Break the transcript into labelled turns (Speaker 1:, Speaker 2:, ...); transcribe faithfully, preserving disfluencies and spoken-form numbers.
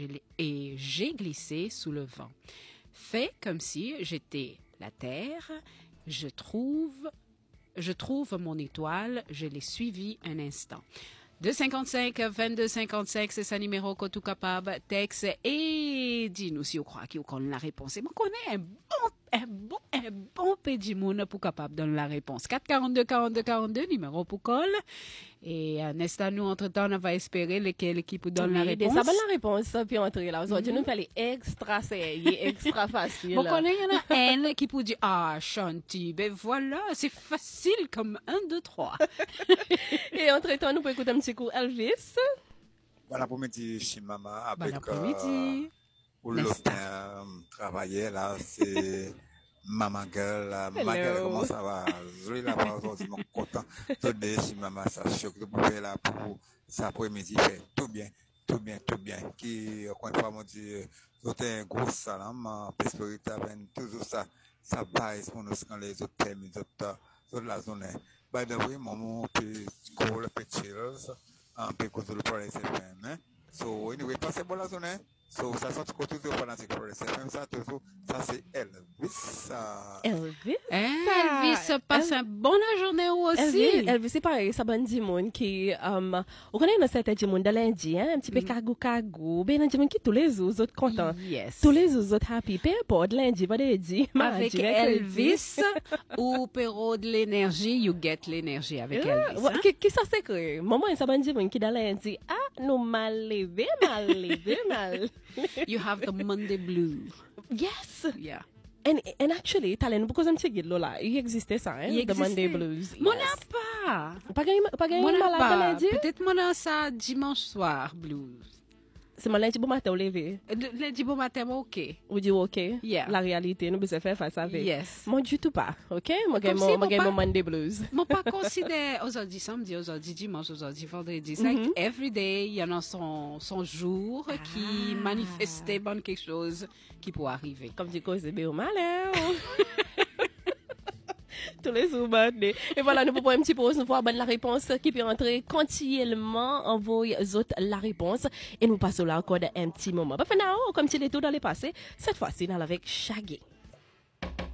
Speaker 1: j'ai- et j'ai glissé sous le vent. Fais comme si j'étais la terre, je trouve, je trouve mon étoile, je l'ai suivi un instant. deux cinquante-cinq, vingt-deux cinquante-cinq, c'est ça numéro que tout capable, texte, et dis-nous si vous croyez que vous connaissez la réponse. Et moi, je connais un bon, un bon, un bon pédimoun pour capable donner la réponse. quatre quarante-deux quarante-deux quarante-deux, numéro pour call. Et euh, n'est-ce pas, nous, entre-temps, on va espérer lequel qui peut donner la
Speaker 2: Oui,
Speaker 1: réponse.
Speaker 2: ça va la réponse, puis entrer là. Aujourd'hui, nous fallait extra sérieux, extra facile.
Speaker 1: Bon, connaît, il y en a un qui peut dire, ah, Chanty, ben voilà, c'est facile comme un, deux, trois.
Speaker 2: Et entre-temps, nous pouvons écouter un petit coup Elvis.
Speaker 3: Bon après-midi, chez maman,
Speaker 1: Bon
Speaker 3: avec
Speaker 1: après-midi.
Speaker 3: où
Speaker 1: N'est-ce
Speaker 3: l'autre euh, travaillait là, c'est maman girl, là. Maman girl,
Speaker 2: Hello.
Speaker 3: comment ça va? Je suis là, aujourd'hui, je suis content. Tout de chez maman, ça choque de pouvoir là pour cet après-midi, fait tout bien, tout bien, tout bien. Qui, encore une fois, m'ont dit, c'est un gros salam, en prospérité, avec toujours ça, ça baisse pour nous quand les autres thèmes, les autres, les autres la zone. By the way, maman, puis, gros, le petit chills, un peu cause le problème, c'est même, hein. So, anyway, passez bon la zone, hein. So, ça sort toujours pendant ce problème, c'est même ça, toujours, ça c'est Elvis, ça.
Speaker 2: Elvis?
Speaker 1: Elvis passe un bon journée aussi.
Speaker 2: Elvis, Elvis, c'est pareil, ça bon du monde qui, um, on connaît un certain du monde de lundi, hein, un petit peu cagou cagou, ben un du monde qui tous les autres autres contents.
Speaker 1: Yes.
Speaker 2: Tous les autres happy, peu importe, lundi, va dire,
Speaker 1: Avec Elvis ou Perrault de l'énergie, you get l'énergie avec Elvis. hein?
Speaker 2: Qui ça c'est que, maman, ça bon du monde qui dans lundi, ah, nous mal levé, mal levé, mal.
Speaker 1: You have the Monday blue.
Speaker 2: Yes.
Speaker 1: Yeah.
Speaker 2: And, and actually, talent, beaucoup de petits là, il existait ça, hein,
Speaker 1: Il
Speaker 2: the Monday
Speaker 1: existait.
Speaker 2: Blues.
Speaker 1: Mon
Speaker 2: yes.
Speaker 1: n'a pas.
Speaker 2: Pas gagné, pas gagné
Speaker 1: Mon n'a
Speaker 2: malade
Speaker 1: pas.
Speaker 2: lundi?
Speaker 1: Peut-être mon a ça dimanche soir blues.
Speaker 2: C'est mon lundi bon matin au lever.
Speaker 1: Le- Lundi bon matin, moi, ok.
Speaker 2: Ou dit ok,
Speaker 1: Yeah.
Speaker 2: la réalité, nous besoin faire face avec.
Speaker 1: Yes.
Speaker 2: Moi du tout pas, ok? Moi
Speaker 1: Comme
Speaker 2: gagne
Speaker 1: si
Speaker 2: mon,
Speaker 1: mon
Speaker 2: moi gagne
Speaker 1: pas-
Speaker 2: mon Monday Blues.
Speaker 1: Moi, pas considère aujourd'hui samedi, aujourd'hui dimanche, aujourd'hui vendredi. C'est like every day, il y en a son, son jour qui manifestait bon quelque chose qui peut arriver.
Speaker 2: Comme du coup, c'est bien au malin. Tous les jours, Monday. Et voilà, nous pouvons un petit pause, nous voir bonne la réponse qui peut entrer continuellement en vous autres la réponse. Et nous passons là encore un petit moment. Bah, for now, comme tu l'es tout dans les passés, cette fois-ci, dans avec Shaggy.